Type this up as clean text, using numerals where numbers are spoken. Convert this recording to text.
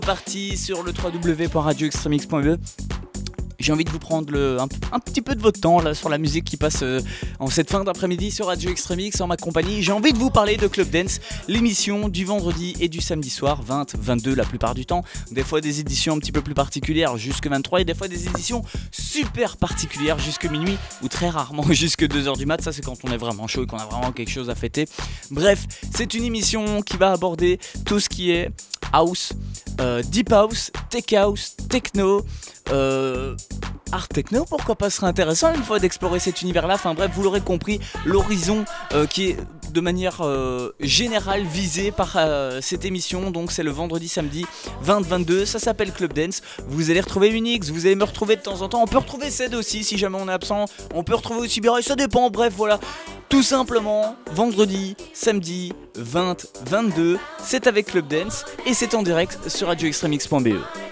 Parti sur le www.radioextremix.be. J'ai envie de vous prendre un petit peu de votre temps là sur la musique qui passe en cette fin d'après-midi sur Radio Extremix en ma compagnie. J'ai envie de vous parler de Club Dance, l'émission du vendredi et du samedi soir, 20, 22 la plupart du temps. Des fois des éditions un petit peu plus particulières jusque 23 et des fois des éditions super particulières jusque minuit ou très rarement jusque 2h du mat. Ça c'est quand on est vraiment chaud et qu'on a vraiment quelque chose à fêter. Bref, c'est une émission qui va aborder tout ce qui est house, deep house, tech house, techno, art techno, pourquoi pas, ce serait intéressant une fois d'explorer cet univers-là. Enfin bref, vous l'aurez compris, l'horizon qui est de manière générale visé par cette émission. Donc c'est le vendredi, samedi 20-22, ça s'appelle Club Dance. Vous allez retrouver Unix, vous allez me retrouver de temps en temps. On peut retrouver Ced aussi si jamais on est absent. On peut retrouver aussi Biray, ça dépend. Bref voilà, tout simplement vendredi, samedi 20-22, c'est avec Club Dance et c'est en direct sur radioextremix.be.